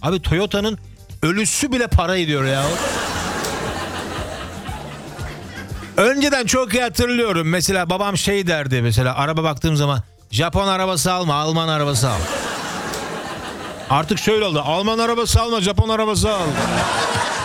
Abi Toyota'nın ölüsü bile para ediyor ya. Önceden çok iyi hatırlıyorum. Mesela babam şey derdi, mesela araba baktığım zaman, Japon arabası alma, Alman arabası al. Artık şöyle oldu. Alman arabası alma, Japon arabası al.